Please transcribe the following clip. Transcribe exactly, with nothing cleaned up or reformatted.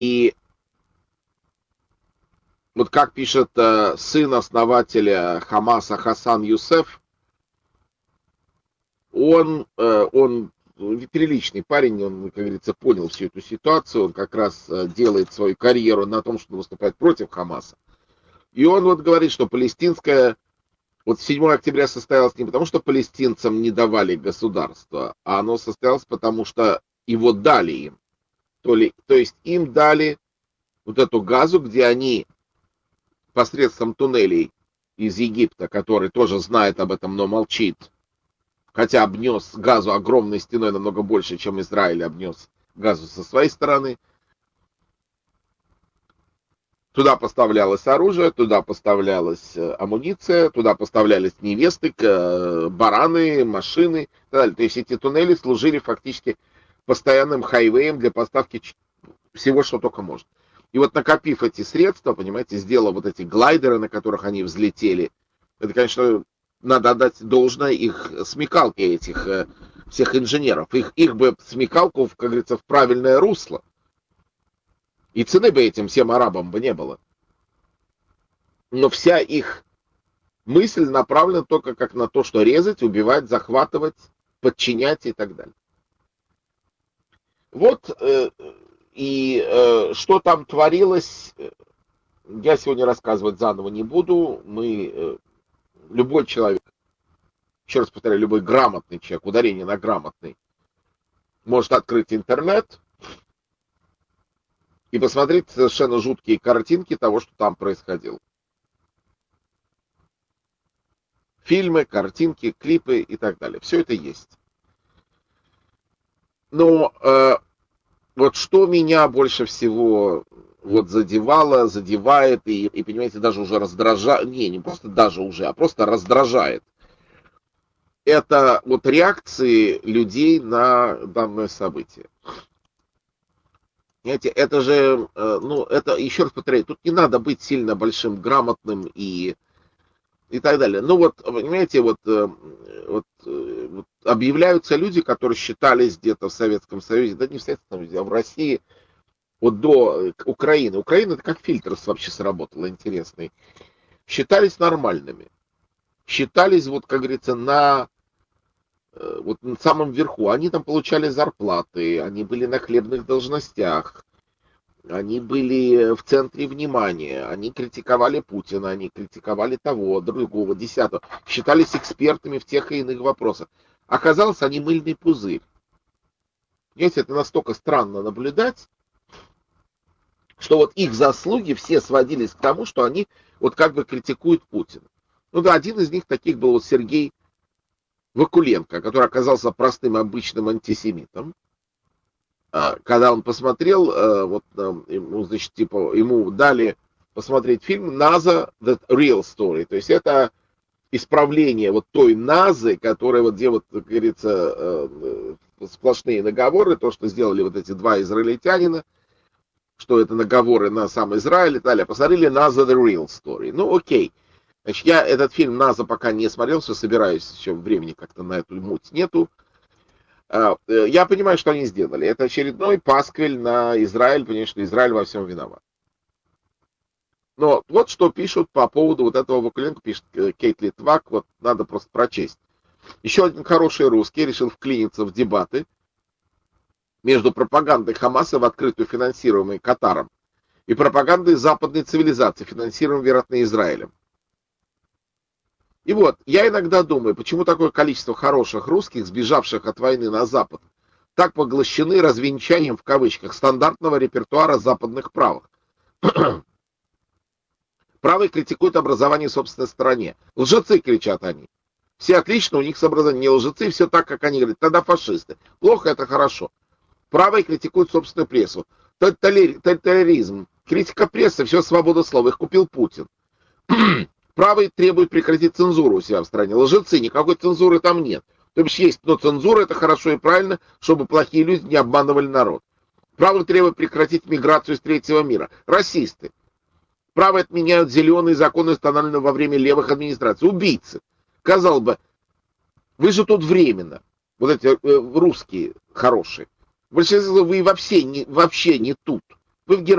И вот как пишет э, сын основателя Хамаса Хасан Юсеф, он, э, он приличный парень, он, как говорится, понял всю эту ситуацию, он как раз э, делает свою карьеру на том, что выступает против Хамаса. И он вот говорит, что палестинская, вот седьмого октября состоялось не потому, что палестинцам не давали государства, а оно состоялось потому, что его дали им. То, ли, то есть им дали вот эту газу, где они посредством туннелей из Египта, который тоже знает об этом, но молчит, хотя обнес газу огромной стеной намного больше, чем Израиль обнес газу со своей стороны. Туда поставлялось оружие, туда поставлялась амуниция, туда поставлялись невесты, бараны, машины и так далее. То есть эти туннели служили фактически постоянным хайвеем для поставки всего, что только можно. И вот накопив эти средства, понимаете, сделав вот эти глайдеры, на которых они взлетели, это, конечно, надо отдать должное их смекалке этих всех инженеров. Их, их бы смекалку, как говорится, в правильное русло. И цены бы этим всем арабам бы не было. Но вся их мысль направлена только как на то, что резать, убивать, захватывать, подчинять и так далее. Вот, э, и э, что там творилось, я сегодня рассказывать заново не буду. Мы, э, любой человек, еще раз повторяю, любой грамотный человек, ударение на грамотный, может открыть интернет и посмотреть совершенно жуткие картинки того, что там происходило. Фильмы, картинки, клипы и так далее. Все это есть. Но э, вот что меня больше всего вот задевало, задевает и, и, понимаете, даже уже раздражает, не, не просто даже уже, а просто раздражает, это вот реакции людей на данное событие. Понимаете, это же, э, ну, это, еще раз повторяю, тут не надо быть сильно большим, грамотным и и так далее. Ну вот, понимаете, вот, вот, вот объявляются люди, которые считались где-то в Советском Союзе, да не в Советском Союзе, а в России, вот до Украины. Украина это как фильтр вообще сработала, интересный. Считались нормальными. Считались, вот, как говорится, на, вот, на самом верху. Они там получали зарплаты, они были на хлебных должностях. Они были в центре внимания, они критиковали Путина, они критиковали того, другого, десятого, считались экспертами в тех и иных вопросах. Оказалось, они мыльный пузырь. Понимаете, это настолько странно наблюдать, что вот их заслуги все сводились к тому, что они вот как бы критикуют Путина. Ну да, один из них таких был вот Сергей Вакуленко, который оказался простым обычным антисемитом. Когда он посмотрел, вот, ему, значит, типа, ему дали посмотреть фильм «NASA The Real Story», то есть это исправление вот той НАЗы, которая вот где вот, как говорится, сплошные наговоры, то, что сделали вот эти два израильтянина, что это наговоры на сам Израиль и так далее. Посмотрели «NASA The Real Story». Ну, окей. Значит, я этот фильм «НАЗа» пока не смотрел, все собираюсь, еще времени как-то на эту муть нету. Я понимаю, что они сделали. Это очередной пасквиль на Израиль, потому что Израиль во всем виноват. Но вот что пишут по поводу вот этого Вакуленко, пишет Кейт Литвак, вот надо просто прочесть. Еще один хороший русский решил вклиниться в дебаты между пропагандой Хамаса, в открытую финансируемой Катаром, и пропагандой западной цивилизации, финансируемой, вероятно, Израилем. И вот, я иногда думаю, почему такое количество хороших русских, сбежавших от войны на Запад, так поглощены развенчанием, в кавычках, стандартного репертуара западных правых. Правые критикуют образование в собственной стране. Лжецы, кричат они. Все отлично, у них с образованием. Не лжецы, все так, как они говорят. Тогда фашисты. Плохо, это хорошо. Правые критикуют собственную прессу. Тоталитаризм. Критика прессы, все свобода слова. Их купил Путин. Правые требуют прекратить цензуру у себя в стране. Лжецы, никакой цензуры там нет. То есть есть, но цензура это хорошо и правильно, чтобы плохие люди не обманывали народ. Правые требуют прекратить миграцию из третьего мира. Расисты. Правые отменяют зеленые законы, установленные во время левых администраций. Убийцы. Казалось бы, вы же тут временно. Вот эти э, русские хорошие. Большинство вы вообще не, вообще не тут. Вы в Германии.